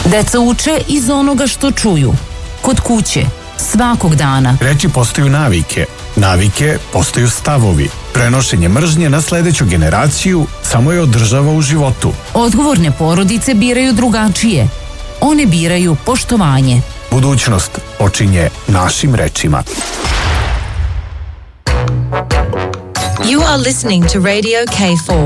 Deca uče iz onoga što čuju. Kod kuće, svakog dana. Reči postaju navike. Navike postaju stavovi. Prenošenje mržnje na sledeću generaciju samo je održava u životu. Odgovorne porodice biraju drugačije. One biraju poštovanje. Budućnost počinje našim rečima. You are listening to Radio K4.